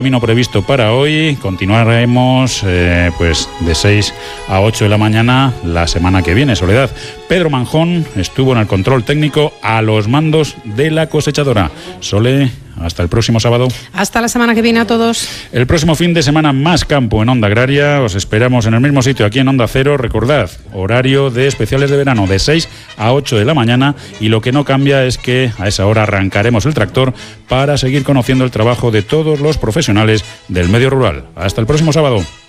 Camino previsto para hoy. Continuaremos pues de 6 a 8 de la mañana la semana que viene. Soledad, Pedro Manjón estuvo en el control técnico a los mandos de la cosechadora. Sole, hasta el próximo sábado. Hasta la semana que viene a todos. El próximo fin de semana más campo en Onda Agraria. Os esperamos en el mismo sitio aquí en Onda Cero. Recordad, horario de especiales de verano de 6 a 8 de la mañana, y lo que no cambia es que a esa hora arrancaremos el tractor para seguir conociendo el trabajo de todos los profesionales del medio rural. Hasta el próximo sábado.